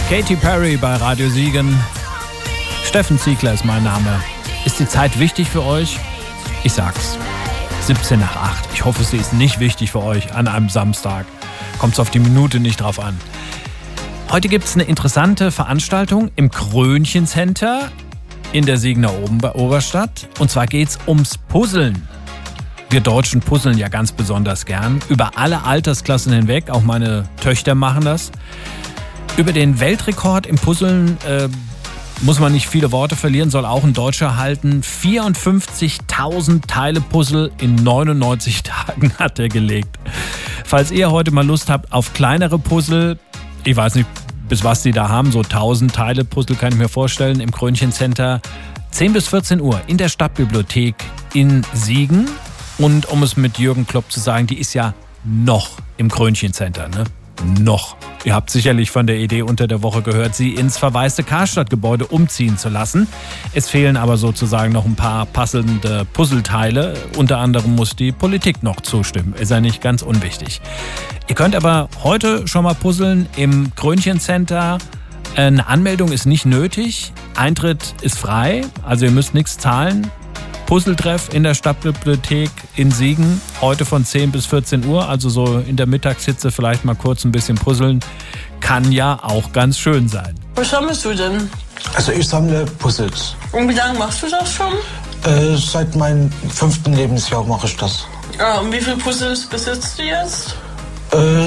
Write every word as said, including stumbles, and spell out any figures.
Katy Perry bei Radio Siegen. Steffen Ziegler ist mein Name. Ist die Zeit wichtig für euch? Ich sag's. siebzehn nach acht. Ich hoffe, sie ist nicht wichtig für euch an einem Samstag. Kommt's auf die Minute nicht drauf an. Heute gibt's eine interessante Veranstaltung im Krönchen Center in der Siegener Oberstadt. Und zwar geht's ums Puzzeln. Wir Deutschen puzzeln ja ganz besonders gern. Über alle Altersklassen hinweg. Auch meine Töchter machen das. Über den Weltrekord im Puzzeln äh, muss man nicht viele Worte verlieren, soll auch ein Deutscher halten. vierundfünfzigtausend Teile Puzzle in neunundneunzig Tagen hat er gelegt. Falls ihr heute mal Lust habt auf kleinere Puzzle, ich weiß nicht, bis was die da haben, so tausend Teile Puzzle kann ich mir vorstellen, im Krönchen Center, zehn bis vierzehn Uhr in der Stadtbibliothek in Siegen. Und um es mit Jürgen Klopp zu sagen, die ist ja noch im Krönchen Center, ne? Noch. Ihr habt sicherlich von der Idee unter der Woche gehört, sie ins verwaiste Karstadt-Gebäude umziehen zu lassen. Es fehlen aber sozusagen noch ein paar passende Puzzleteile. Unter anderem muss die Politik noch zustimmen. Ist ja nicht ganz unwichtig. Ihr könnt aber heute schon mal puzzeln im Krönchen Center. Eine Anmeldung ist nicht nötig. Eintritt ist frei, also ihr müsst nichts zahlen. Puzzletreff in der Stadtbibliothek in Siegen, heute von zehn bis vierzehn Uhr, also so in der Mittagshitze vielleicht mal kurz ein bisschen puzzeln, kann ja auch ganz schön sein. Was sammelst du denn? Also ich sammle Puzzles. Und wie lange machst du das schon? Äh, seit meinem fünften Lebensjahr mache ich das. Ja, und wie viele Puzzles besitzt du jetzt? Äh,